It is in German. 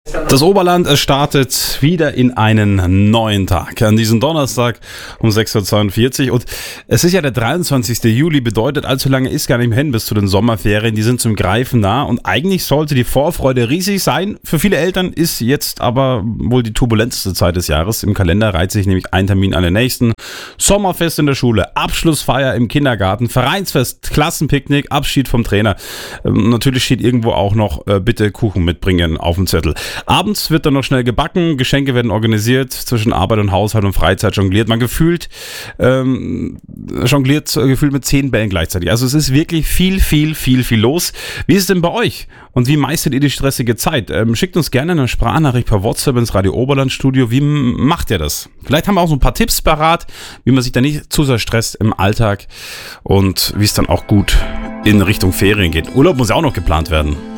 Das Oberland startet wieder in einen neuen Tag. An diesem Donnerstag um 6.42 Uhr. Und es ist ja der 23. Juli, bedeutet, allzu lange ist gar nicht mehr hin bis zu den Sommerferien. Die sind zum Greifen nah und eigentlich sollte die Vorfreude riesig sein. Für viele Eltern ist jetzt aber wohl die turbulenteste Zeit des Jahres. Im Kalender reiht sich nämlich ein Termin an den nächsten. Sommerfest in der Schule, Abschlussfeier im Kindergarten, Vereinsfest, Klassenpicknick, Abschied vom Trainer. Natürlich steht irgendwo auch noch bitte Kuchen mitbringen auf dem Zettel. Abends wird dann noch schnell gebacken, Geschenke werden organisiert, zwischen Arbeit und Haushalt und Freizeit jongliert man jongliert gefühlt mit 10 Bällen gleichzeitig. Also es ist wirklich viel los. Wie ist es denn bei euch? Und wie meistert ihr die stressige Zeit? Schickt uns gerne eine Sprachnachricht per WhatsApp ins Radio Oberland Studio. Wie macht ihr das? Vielleicht haben wir auch so ein paar Tipps parat, wie man sich da nicht zu sehr stresst im Alltag und wie es dann auch gut in Richtung Ferien geht. Urlaub muss ja auch noch geplant werden.